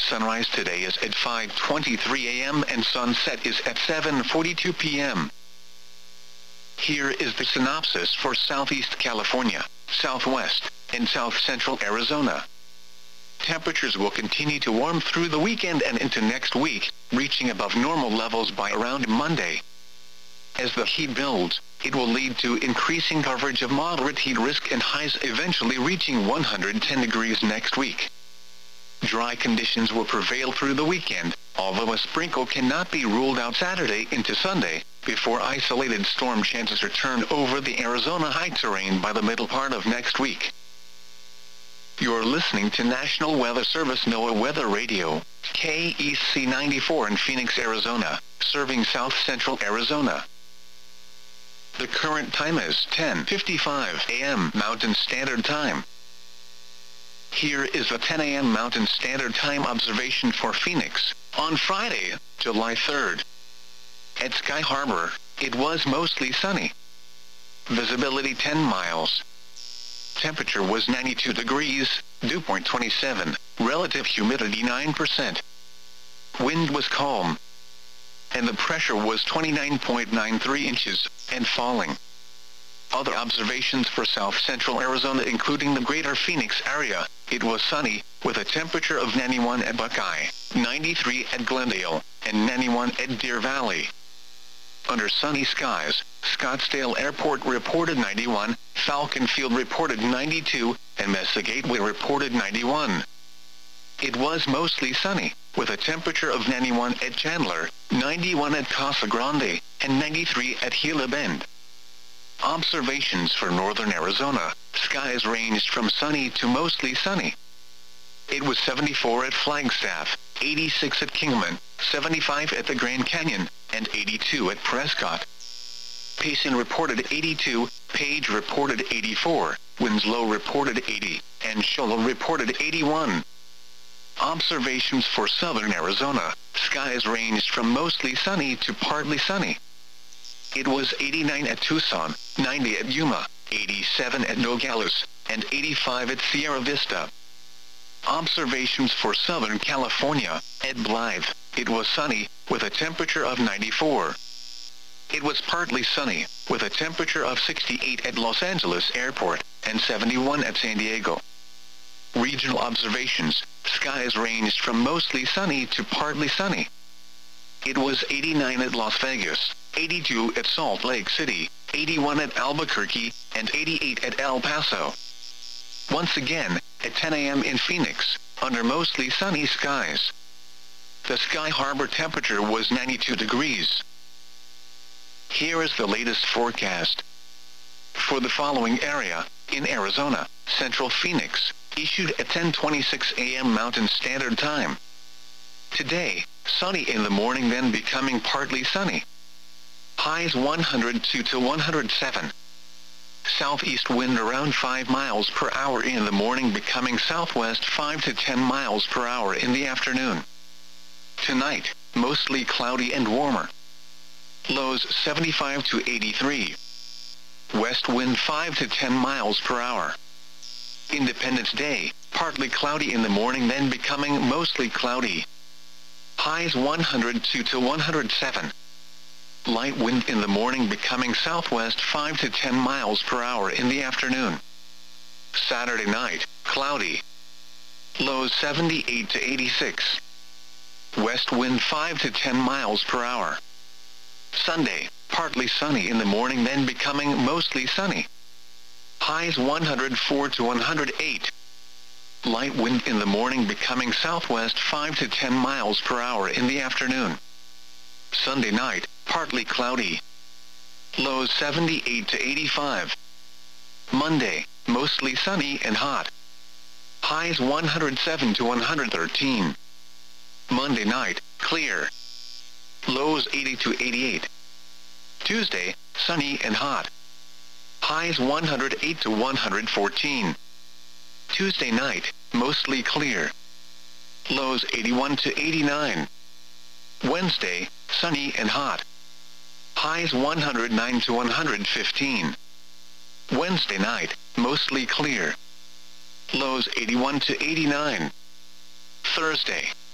Sunrise today is at 5:23 a.m. and sunset is at 7:42 p.m. Here is the synopsis for Southeast California, Southwest, and South Central Arizona. Temperatures will continue to warm through the weekend and into next week, reaching above normal levels by around Monday. As the heat builds, it will lead to increasing coverage of moderate heat risk and highs eventually reaching 110 degrees next week. Dry conditions will prevail through the weekend, although a sprinkle cannot be ruled out Saturday into Sunday, before isolated storm chances return over the Arizona high terrain by the middle part of next week. You're listening to National Weather Service NOAA Weather Radio, KEC 94 in Phoenix, Arizona, serving South Central Arizona. The current time is 10:55 a.m. Mountain Standard Time. Here is the 10 a.m. Mountain Standard Time observation for Phoenix, on Friday, July 3rd. At Sky Harbor, it was mostly sunny. Visibility 10 miles. Temperature was 92 degrees, dew point 27, relative humidity 9%. Wind was calm. And the pressure was 29.93 inches, and falling. Other observations for South Central Arizona including the greater Phoenix area, it was sunny, with a temperature of 91 at Buckeye, 93 at Glendale, and 91 at Deer Valley. Under sunny skies, Scottsdale Airport reported 91, Falcon Field reported 92, and Mesa Gateway reported 91. It was mostly sunny, with a temperature of 91 at Chandler, 91 at Casa Grande, and 93 at Gila Bend. Observations for northern Arizona, skies ranged from sunny to mostly sunny. It was 74 at Flagstaff, 86 at Kingman, 75 at the Grand Canyon, and 82 at Prescott. Payson reported 82, Page reported 84, Winslow reported 80, and Shoalo reported 81. Observations for southern Arizona, skies ranged from mostly sunny to partly sunny. It was 89 at Tucson, 90 at Yuma, 87 at Nogales, and 85 at Sierra Vista. Observations for Southern California, at Blythe, it was sunny, with a temperature of 94. It was partly sunny, with a temperature of 68 at Los Angeles Airport, and 71 at San Diego. Regional observations, skies ranged from mostly sunny to partly sunny. It was 89 at Las Vegas, 82 at Salt Lake City, 81 at Albuquerque, and 88 at El Paso. Once again, at 10 a.m. in Phoenix, under mostly sunny skies. The Sky Harbor temperature was 92 degrees. Here is the latest forecast. For the following area, in Arizona, Central Phoenix, issued at 10:26 a.m. Mountain Standard Time. Today, sunny in the morning then becoming partly sunny. Highs 102 to 107. Southeast wind around 5 miles per hour in the morning becoming southwest 5 to 10 miles per hour in the afternoon. Tonight, mostly cloudy and warmer. Lows 75 to 83. West wind 5 to 10 miles per hour. Independence Day, partly cloudy in the morning then becoming mostly cloudy. Highs 102 to 107. Light wind in the morning becoming southwest 5 to 10 miles per hour in the afternoon. Saturday night, cloudy. Lows 78 to 86. West wind 5 to 10 miles per hour. Sunday, partly sunny in the morning then becoming mostly sunny. Highs 104 to 108. Light wind in the morning becoming southwest 5 to 10 miles per hour in the afternoon. Sunday night, partly cloudy. Lows 78 to 85. Monday, mostly sunny and hot. Highs 107 to 113. Monday night, clear. Lows 80 to 88. Tuesday, sunny and hot. Highs 108 to 114. Tuesday night, mostly clear. Lows 81 to 89. Wednesday, sunny and hot. Highs 109 to 115. Wednesday night, mostly clear. Lows 81 to 89. Thursday,